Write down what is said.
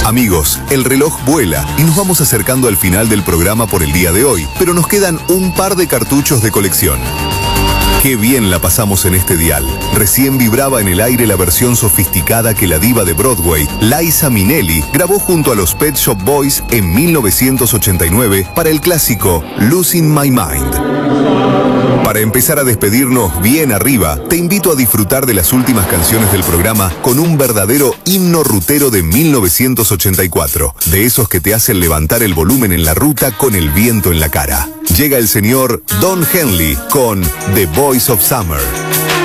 Amigos, el reloj vuela y nos vamos acercando al final del programa por el día de hoy, pero nos quedan un par de cartuchos de colección. Qué bien la pasamos en este dial. Recién vibraba en el aire la versión sofisticada que la diva de Broadway, Liza Minnelli, grabó junto a los Pet Shop Boys en 1989 para el clásico Losing My Mind. Para empezar a despedirnos bien arriba, te invito a disfrutar de las últimas canciones del programa con un verdadero himno rutero de 1984, de esos que te hacen levantar el volumen en la ruta con el viento en la cara. Llega el señor Don Henley con The Voice of Summer.